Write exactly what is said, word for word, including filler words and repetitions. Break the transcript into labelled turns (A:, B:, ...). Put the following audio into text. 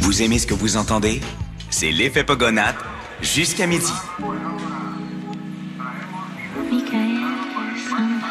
A: Vous aimez ce que vous entendez? C'est l'effet Pogonates jusqu'à midi.
B: Michael, Samba.